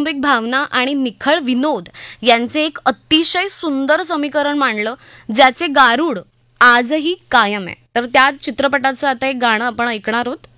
कौटुंबिक भावना आणि निखळ विनोद यांचे एक अतिशय सुंदर समीकरण मांडलं, ज्याचे गारुड आजही कायम आहे. तर त्या चित्रपटाचं आता एक गाणं आपण ऐकणार आहोत.